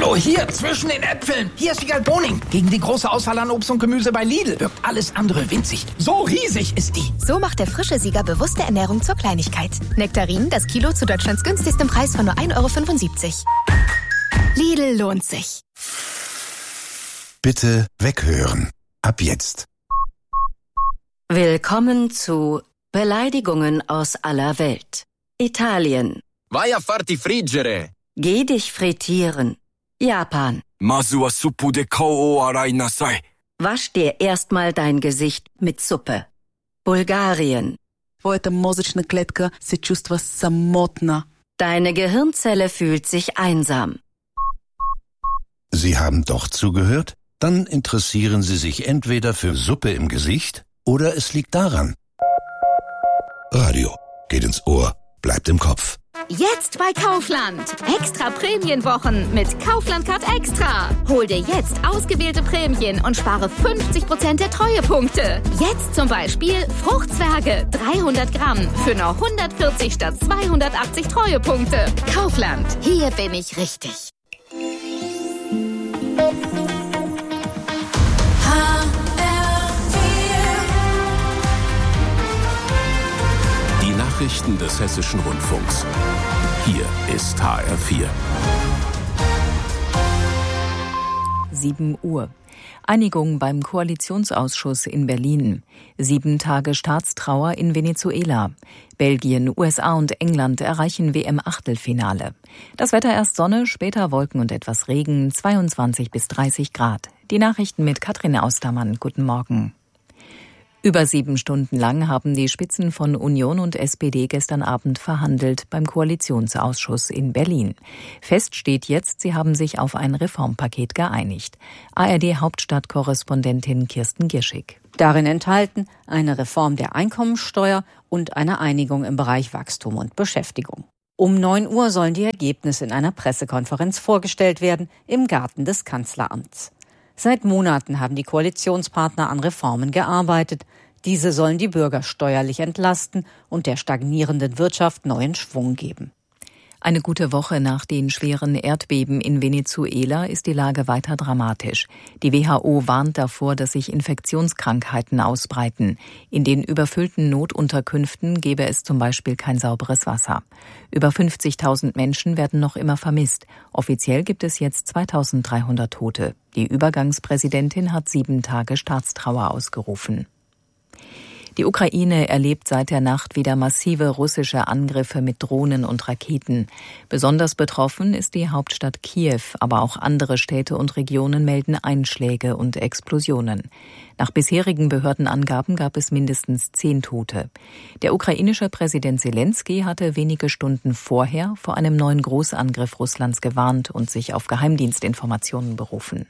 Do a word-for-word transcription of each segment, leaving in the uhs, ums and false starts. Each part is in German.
So, hier, zwischen den Äpfeln. Hier ist Wiegald Boning. Gegen die große Auswahl an Obst und Gemüse bei Lidl wirkt alles andere winzig. So riesig ist die. So macht der frische Sieger bewusste Ernährung zur Kleinigkeit. Nektarinen, das Kilo zu Deutschlands günstigstem Preis von nur ein Euro fünfundsiebzig. Lidl lohnt sich. Bitte weghören. Ab jetzt. Willkommen zu Beleidigungen aus aller Welt. Italien. Vai a farti friggere. Geh dich frittieren. Japan. Masu wa suppu de kou o arai nasai. Wasch dir erstmal dein Gesicht mit Suppe. Bulgarien. Твоята мозъчна клетка се чувства самотна. Deine Gehirnzelle fühlt sich einsam. Sie haben doch zugehört? Dann interessieren Sie sich entweder für Suppe im Gesicht oder es liegt daran. Radio geht ins Ohr, bleibt im Kopf. Jetzt bei Kaufland. Extra Prämienwochen mit Kaufland Card Extra. Hol dir jetzt ausgewählte Prämien und spare fünfzig Prozent der Treuepunkte. Jetzt zum Beispiel Fruchtzwerge dreihundert Gramm für nur hundertvierzig statt zweihundertachtzig Treuepunkte. Kaufland. Hier bin ich richtig. Die Nachrichten des Hessischen Rundfunks. Hier ist H R vier. sieben Uhr. Einigung beim Koalitionsausschuss in Berlin. Sieben Tage Staatstrauer in Venezuela. Belgien, U S A und England erreichen W M-Achtelfinale. Das Wetter erst Sonne, später Wolken und etwas Regen, zweiundzwanzig bis dreißig Grad. Die Nachrichten mit Katrin Austermann. Guten Morgen. Über sieben Stunden lang haben die Spitzen von Union und S P D gestern Abend verhandelt beim Koalitionsausschuss in Berlin. Fest steht jetzt, sie haben sich auf ein Reformpaket geeinigt. A R D-Hauptstadtkorrespondentin Kirsten Gierschig. Darin enthalten eine Reform der Einkommensteuer und eine Einigung im Bereich Wachstum und Beschäftigung. Um neun Uhr sollen die Ergebnisse in einer Pressekonferenz vorgestellt werden im Garten des Kanzleramts. Seit Monaten haben die Koalitionspartner an Reformen gearbeitet. Diese sollen die Bürger steuerlich entlasten und der stagnierenden Wirtschaft neuen Schwung geben. Eine gute Woche nach den schweren Erdbeben in Venezuela ist die Lage weiter dramatisch. Die W H O warnt davor, dass sich Infektionskrankheiten ausbreiten. In den überfüllten Notunterkünften gäbe es zum Beispiel kein sauberes Wasser. Über fünfzigtausend Menschen werden noch immer vermisst. Offiziell gibt es jetzt zweitausenddreihundert Tote. Die Übergangspräsidentin hat sieben Tage Staatstrauer ausgerufen. Die Ukraine erlebt seit der Nacht wieder massive russische Angriffe mit Drohnen und Raketen. Besonders betroffen ist die Hauptstadt Kiew, aber auch andere Städte und Regionen melden Einschläge und Explosionen. Nach bisherigen Behördenangaben gab es mindestens zehn Tote. Der ukrainische Präsident Selenskyj hatte wenige Stunden vorher vor einem neuen Großangriff Russlands gewarnt und sich auf Geheimdienstinformationen berufen.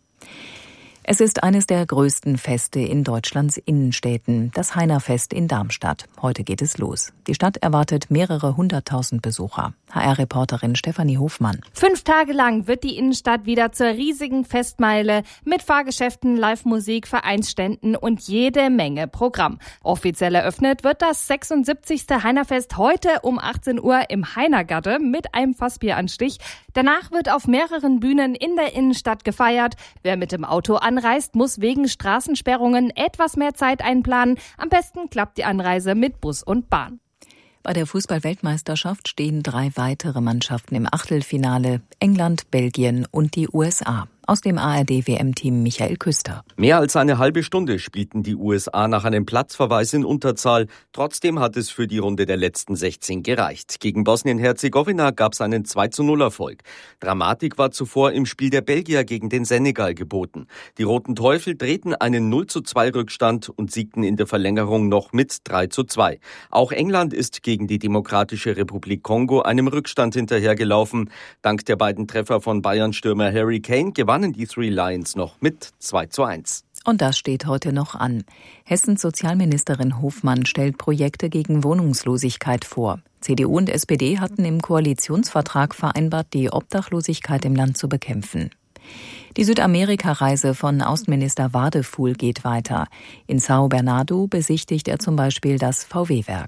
Es ist eines der größten Feste in Deutschlands Innenstädten, das Heinerfest in Darmstadt. Heute geht es los. Die Stadt erwartet mehrere hunderttausend Besucher. H R-Reporterin Stefanie Hofmann. Fünf Tage lang wird die Innenstadt wieder zur riesigen Festmeile mit Fahrgeschäften, Live-Musik, Vereinsständen und jede Menge Programm. Offiziell eröffnet wird das sechsundsiebzigste Heinerfest heute um achtzehn Uhr im Heinergatte mit einem Fassbieranstich. Danach wird auf mehreren Bühnen in der Innenstadt gefeiert. Wer mit dem Auto anreist, muss wegen Straßensperrungen etwas mehr Zeit einplanen. Am besten klappt die Anreise mit Bus und Bahn. Bei der Fußball-Weltmeisterschaft stehen drei weitere Mannschaften im Achtelfinale: England, Belgien und die U S A. Aus dem A R D-W M-Team Michael Küster. Mehr als eine halbe Stunde spielten die U S A nach einem Platzverweis in Unterzahl. Trotzdem hat es für die Runde der letzten sechzehn gereicht. Gegen Bosnien-Herzegowina gab es einen zwei zu null Erfolg. Dramatik war zuvor im Spiel der Belgier gegen den Senegal geboten. Die Roten Teufel drehten einen null zu zwei Rückstand und siegten in der Verlängerung noch mit drei zu zwei. Auch England ist gegen die Demokratische Republik Kongo einem Rückstand hinterhergelaufen. Dank der beiden Treffer von Bayern-Stürmer Harry Kane gewann die Three Lions noch mit zwei zu eins. Und das steht heute noch an. Hessens Sozialministerin Hofmann stellt Projekte gegen Wohnungslosigkeit vor. C D U und S P D hatten im Koalitionsvertrag vereinbart, die Obdachlosigkeit im Land zu bekämpfen. Die Südamerika-Reise von Außenminister Wadefuhl geht weiter. In São Bernardo besichtigt er zum Beispiel das V W-Werk.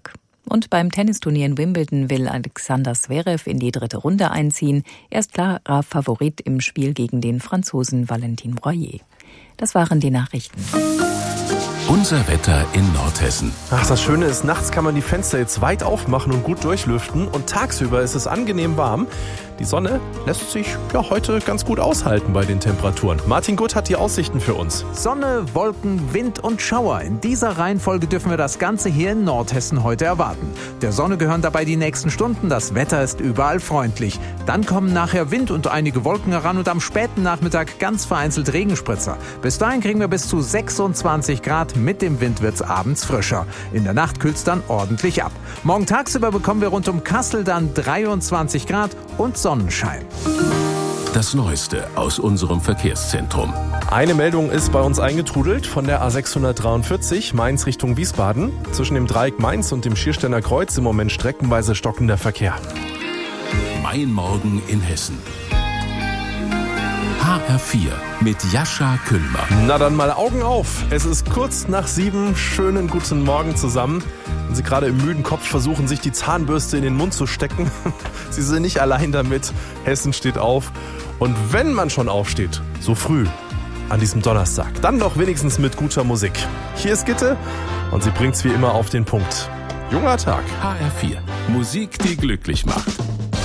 Und beim Tennisturnier in Wimbledon will Alexander Zverev in die dritte Runde einziehen. Er ist klarer Favorit im Spiel gegen den Franzosen Valentin Royer. Das waren die Nachrichten. Unser Wetter in Nordhessen. Ach, das Schöne ist, nachts kann man die Fenster jetzt weit aufmachen und gut durchlüften. Und tagsüber ist es angenehm warm. Die Sonne lässt sich ja heute ganz gut aushalten bei den Temperaturen. Martin Gutt hat die Aussichten für uns. Sonne, Wolken, Wind und Schauer. In dieser Reihenfolge dürfen wir das Ganze hier in Nordhessen heute erwarten. Der Sonne gehören dabei die nächsten Stunden. Das Wetter ist überall freundlich. Dann kommen nachher Wind und einige Wolken heran und am späten Nachmittag ganz vereinzelt Regenspritzer. Bis dahin kriegen wir bis zu sechsundzwanzig Grad. Mit dem Wind wird's abends frischer. In der Nacht kühlt's dann ordentlich ab. Morgen tagsüber bekommen wir rund um Kassel dann dreiundzwanzig Grad und Sonnenschein. Das Neueste aus unserem Verkehrszentrum. Eine Meldung ist bei uns eingetrudelt von der A sechshundertdreiundvierzig Mainz Richtung Wiesbaden. Zwischen dem Dreieck Mainz und dem Schiersteiner Kreuz im Moment streckenweise stockender Verkehr. Mein Morgen in Hessen. H R vier mit Jascha Küllmer. Na dann mal Augen auf. Es ist kurz nach sieben. Schönen guten Morgen zusammen. Wenn Sie gerade im müden Kopf versuchen, sich die Zahnbürste in den Mund zu stecken, Sie sind nicht allein damit. Hessen steht auf. Und wenn man schon aufsteht, so früh an diesem Donnerstag, dann doch wenigstens mit guter Musik. Hier ist Gitte und sie bringt's wie immer auf den Punkt. Junger Tag. H R vier. Musik, die glücklich macht.